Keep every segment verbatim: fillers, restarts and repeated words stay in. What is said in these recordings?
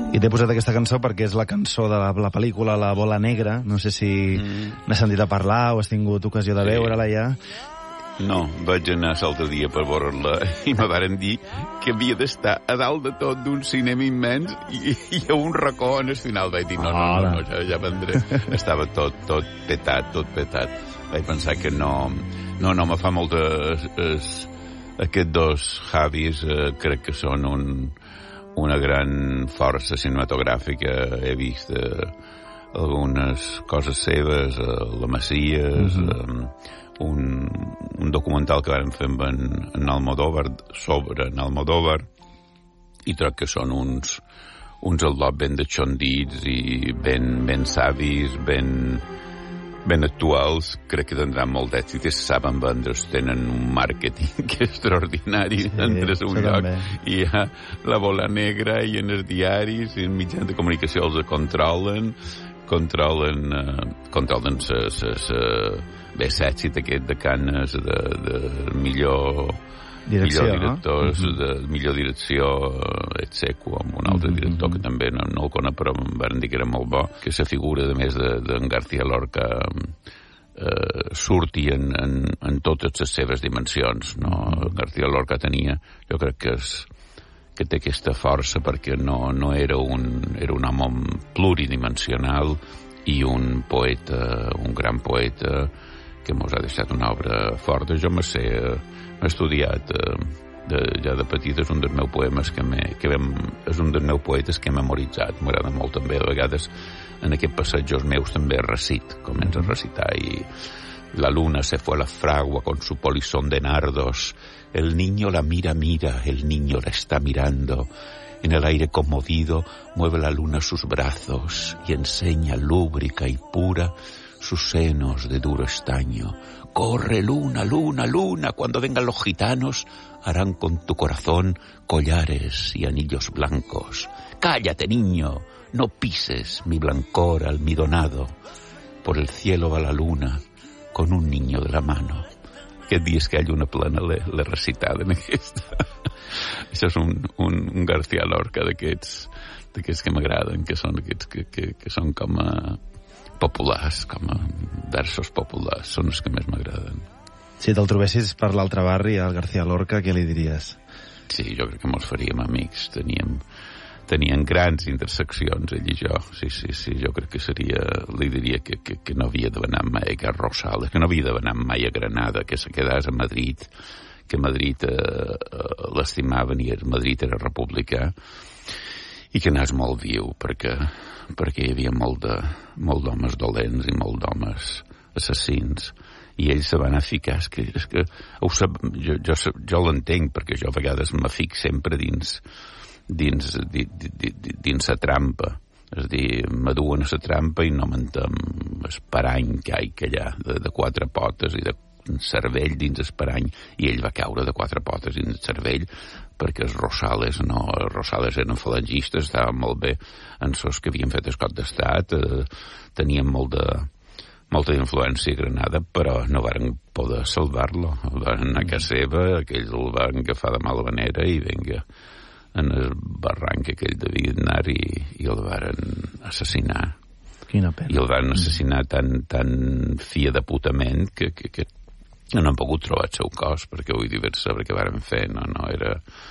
I t'he posat aquesta cançó perquè és la cançó de la, la pel·lícula La bola negra. No sé si mm. n'has sentit a parlar o has tingut ocasió de sí. veure-la ja. No, vaig anar l'altre dia per veure-la i me varen dir que havia d'estar a dalt de tot d'un cinema immens i, i a un racó en el final vaig dir no, no, no, no ja, ja vendré. Estava tot, tot petat, tot petat. Vaig pensar que no, no, no me fa molta... Es, aquests dos Javis eh, crec que són un, una gran força cinematogràfica. He vist eh, algunes coses seves, eh, la Messies... Mm-hmm. eh, Un, un documental que vam fer amb en, en Almodóvar sobre en Almodóvar i crec que són uns uns al·lot ben deixondits i ben, ben savis, ben, ben actuals. Crec que tindran molt d'èxit i se saben vendre, tenen un màrqueting que és extraordinari. Sí, entres a un lloc també. I hi ha la bola negra i en els diaris i en mitjans de comunicació els controlen controlen uh, controlen sa, sa, sa, bé, l'èxit aquest de Canes de, de millor direcció, millor directors, no? de millor direcció, et seco, amb un altre mm-hmm. director que també no, no el conec, però em van dir que era molt bo, que la figura, de més d'en de, de García Lorca, eh, surti en, en, en totes les seves dimensions, no? Mm-hmm. García Lorca tenia, jo crec que és que té aquesta força perquè no, no era un era un home pluridimensional i un poeta, un gran poeta que mos ha deixat una obra forta. Jo m'he m'he estudiat eh, de, ja de petit, és un dels meus poemes que, me, que vam, és un dels meus poetes que he memoritzat. M'agrada molt també, a vegades en aquests passatges meus també recit, comença a recitar i la luna se fue a la fragua con su polizón de nardos. El niño la mira, mira, el niño la está mirando. En el aire conmovido mueve la luna sus brazos y enseña lúbrica y pura sus senos de duro estaño. Corre, luna, luna, luna, cuando vengan los gitanos harán con tu corazón collares y anillos blancos. Cállate, niño, no pises mi blancor almidonado. Por el cielo va la luna con un niño de la mano. Aquest dia que hi ha lluna plena l'he recitada en aquesta. Això és un, un, un García Lorca d'aquests d'aquests que m'agraden, que són aquests que, que, que són com a populars, com a versos populars, són els que més m'agraden. Si te'l trobessis per l'altre barri, al García Lorca, què li diries? Sí, jo crec que mos faríem amics, teníem tenien grans interseccions, ell i jo. Sí, sí, sí, jo crec que seria... Li diria que, que, que no havia d'anar mai a Rosales, que no havia d'anar mai a Granada, que se quedés a Madrid, que Madrid eh, eh, l'estimaven i Madrid era republicà, i que anés molt viu, perquè, perquè hi havia molt de, molt d'homes dolents i molt d'homes assassins. I ell se va anar a ficar, és que, és que ho sap, jo, jo, jo l'entenc, perquè jo a vegades me fic sempre dins... dins, dins, dins la trampa. És a dir, m'aduen a la trampa i no m'entenc esperany que hi ha allà, de, de quatre potes i de cervell dins esperany, i ell va caure de quatre potes dins el cervell perquè els Rosales no, els Rosales eren falangistes, estaven molt bé en sos que havien fet el cop d'estat, eh, tenien molt de molta influència a Granada, però no varen poder salvar-lo. Van anar a casa seva, aquells el van agafar de mala manera i vinga, en el barranc aquell devia anar i, i el varen assassinar. Quina pena. I el van assassinar tan, tan fia de putament que, que, que no han pogut trobar el seu cos, perquè vull dir, saber què varen fer, no, no, era...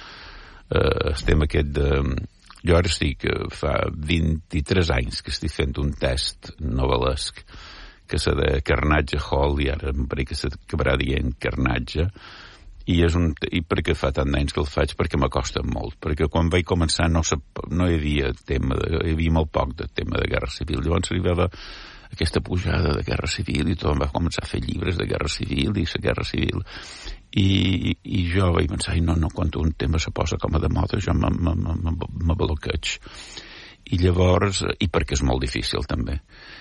Eh, estem aquest de... Jo ara estic, fa vint-i-tres anys que estic fent un test novel·lesc que s'ha de Carnatge Hall, i ara em pareix que s'acabarà dient Carnatge, i és un, i perquè fa tant d'anys que el faig, perquè m'acosta molt, perquè quan vaig començar no, no hi havia tema de, hi havia molt poc de tema de guerra civil. Llavors arribava aquesta pujada de guerra civil i tothom va començar a fer llibres de guerra civil i la guerra civil, i, i jo vaig pensar, no, no, quan un tema se posa com a de moda jo me bloqueig, i llavors, i perquè és molt difícil també.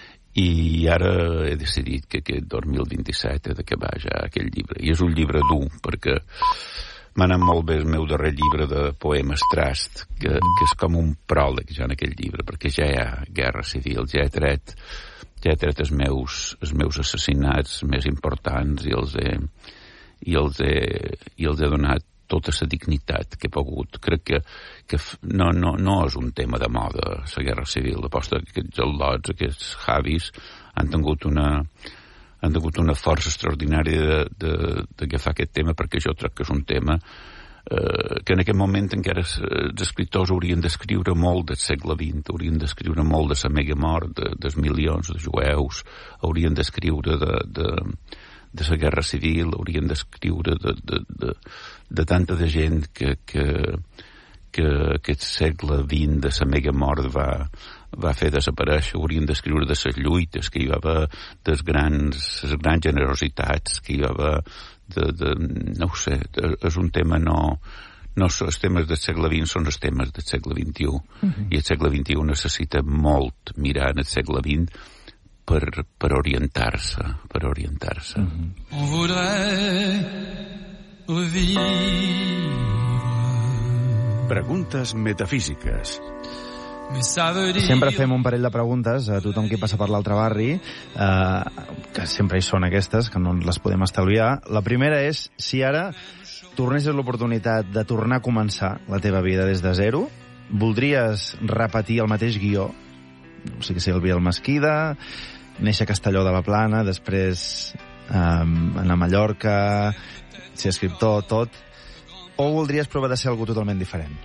I ara he decidit que aquest dos mil vint-i-set he d'acabar ja aquell llibre. I és un llibre dur, perquè m'ha anat molt bé el meu darrer llibre de poemes Trast, que, que és com un pròleg ja en aquell llibre, perquè ja hi ha guerra civil, ja he tret, ja he tret els meus, els meus assassinats més importants i els he, i els he, i els he donat tota la dignitat que he pogut. Crec que, que no, no, no és un tema de moda, la guerra civil. Aposta que aquests al·lots, aquests javis, han tingut una, han tingut una força extraordinària d'agafar aquest tema, perquè jo crec que és un tema eh, que en aquest moment encara els, els escriptors haurien d'escriure molt del segle vint, haurien d'escriure molt de la mega mort, de, dels milions de jueus, haurien d'escriure de... de de la guerra civil, haurien d'escriure de, de, de, de tanta de gent que, que, que aquest segle vint de la mega mort va, va fer desaparèixer, haurien d'escriure de les lluites que hi va haver, de les grans, les grans generositats que hi va haver, de, de, no ho sé, és un tema no... No, els temes del segle vint són els temes del segle vint-i-u, uh-huh. I el segle vint-i-u necessita molt mirar en el segle vint per, per orientar-se, per orientar-se. Mm-hmm. On voudrait revivre. Preguntes metafísiques. Sempre fem un parell de preguntes a tothom qui passa per l'altre barri, eh, que sempre hi són aquestes, que no les podem estalviar. La primera és, si ara tornessis l'oportunitat de tornar a començar la teva vida des de zero, voldries repetir el mateix guió? O sigui, ser el Biel Mesquida, néixer a Castelló de la Plana, després eh, anar a Mallorca, ser escriptor, tot, o voldries provar de ser algú totalment diferent?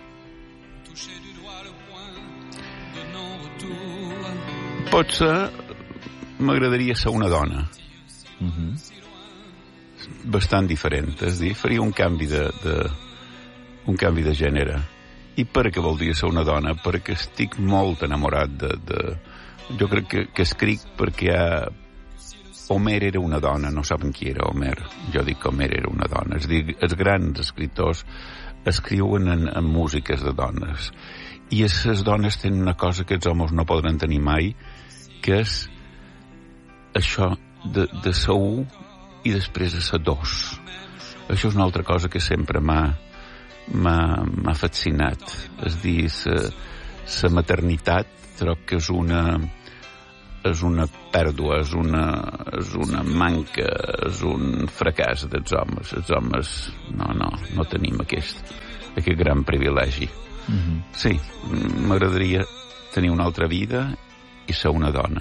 Potser m'agradaria ser una dona. Uh-huh. Bastant diferent, és a dir, faria un canvi de, de, un canvi de gènere. I per què voldria ser una dona? Perquè estic molt enamorat de... de... Jo crec que, que escric perquè ha... Homer era una dona, no saben qui era Homer. Jo dic que Homer era una dona. És a dir, els grans escriptors escriuen en, en músiques de dones. I les dones tenen una cosa que els homes no podran tenir mai, que és això de, de ser u i després de ser dos. Això és una altra cosa que sempre m'ha m'ha fascinat. És a dir, la maternitat trob que és una és una pèrdua, és una, és una manca, és un fracàs dels homes. Els homes no, no, no tenim aquest, aquest gran privilegi. Mm-hmm. Sí, m'agradaria tenir una altra vida i ser una dona.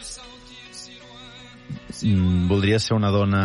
Mm, voldries ser una dona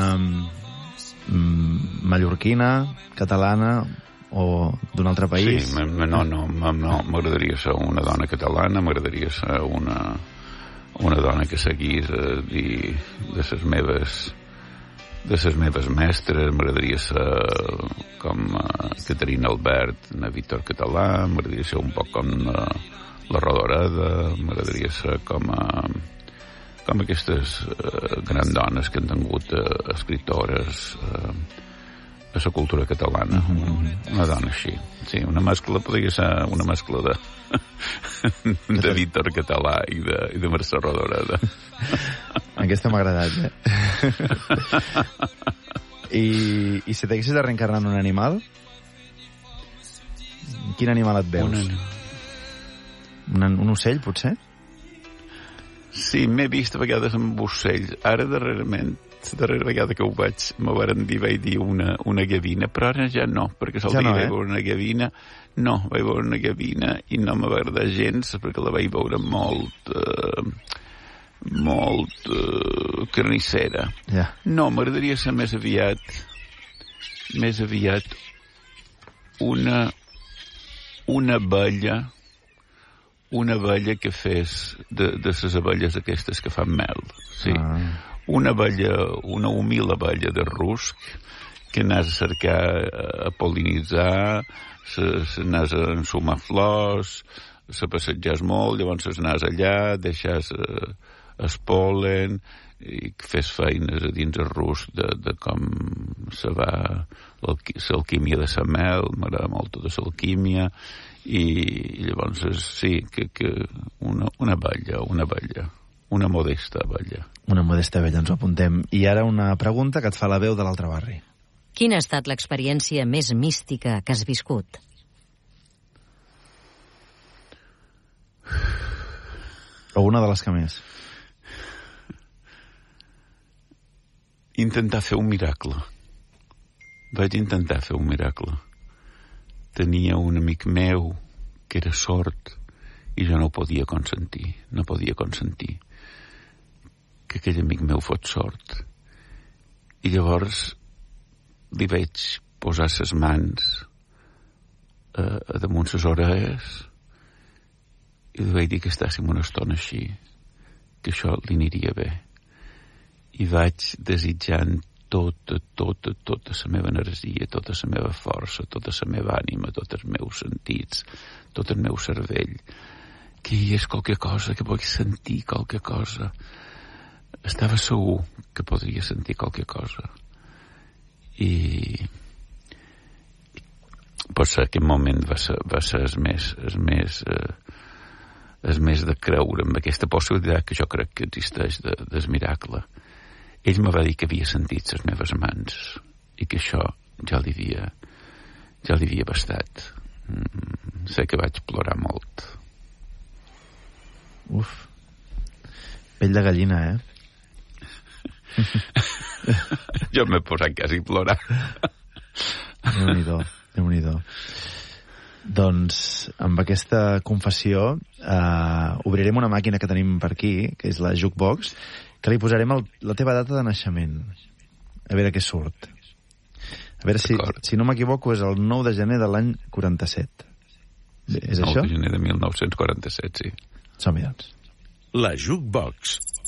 mm, mallorquina, catalana o d'un altre país? Sí, no, no, no, m'agradaria ser una dona catalana, m'agradaria ser una, una dona que seguís eh, de les meves de les meves mestres, m'agradaria ser com uh, Caterina Albert, na Víctor Català, m'agradaria ser un poc com uh, la Rodoreda, m'agradaria ser com uh, com aquestes uh, grans dones que han tingut uh, escriptores uh, a la cultura catalana. Mm-hmm. Una dona així. Sí, una mescla, podria ser una mescla de de Víctor Català i de, i de Mercè Rodoreda. Aquesta m'ha agradat, eh? I, i si t'haguessis de reencarnar en un animal, quin animal et veus? Un, un ocell, potser? Sí, m'he vist a vegades amb ocells. Ara, darrerament, la darrera vegada que ho vaig, me varen dir, vaig dir una, una gavina, però ara ja no, perquè sol ja dir no, eh? Vaig veure una gavina, no, vaig veure una gavina i no m'ha agradat gens, perquè la vaig veure molt, eh, molt eh, carnissera. Yeah. No, m'agradaria ser més aviat, més aviat una, una abella, una abella que fes de, de les abelles aquestes que fan mel, sí. Ah. Una abella, una humil abella de rusc que anàs a cercar a pol·linitzar, anàs a ensumar flors, se passejàs molt, llavors anàs allà, deixàs eh, el pol·len i fes feines a dins el rusc de, de com se va l'alquímia de la mel, m'agrada molt tota l'alquímia, i, i llavors sí, que, que una, una abella, una abella. Una modesta abella. Una modesta abella, ens ho apuntem. I ara una pregunta que et fa la veu de l'altre barri. Quina ha estat l'experiència més mística que has viscut? O una de les que més? Intentar fer un miracle. vaig intentar fer un miracle. Tenia un amic meu que era sord i jo no ho podia consentir, no podia consentir que aquell amic meu fos sord. I llavors li vaig posar ses mans a, a damunt ses orelles i li vaig dir que estàssim una estona així, que això li aniria bé. I vaig desitjant tota, tota, tota la meva energia, tota la meva força, tota la meva ànima, tots els meus sentits, tot el meu cervell, que hi és qualque cosa, que pugui sentir qualque cosa. Estava segur que podria sentir qualque cosa. I pues aquest moment va ser, va ser el més, el més, eh, el més de creure en aquesta possibilitat que jo crec que existeix de, del miracle. Ell me va dir que havia sentit les meves mans i que això ja li havia, ja li havia bastat. Mm, sé que vaig plorar molt. Uf. Pell de gallina, eh? Jo m'he posat quasi a plorar. Déu-n'hi-do, Déu-n'hi-do. Doncs amb aquesta confessió eh, obrirem una màquina que tenim per aquí, que és la Jukebox, que li posarem el, la teva data de naixement. A veure què surt. A veure si, si no m'equivoco, és el nou de gener de l'any quaranta-set. És nou això? nou de gener de mil nou-cents quaranta-set, sí. Som-hi, doncs. La Jukebox.